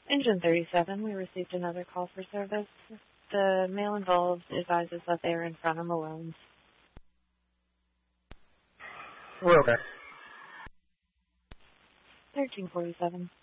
Engine 37, we received another call for service. The male involved advises that they are in front of Malone's. We're okay. 1347.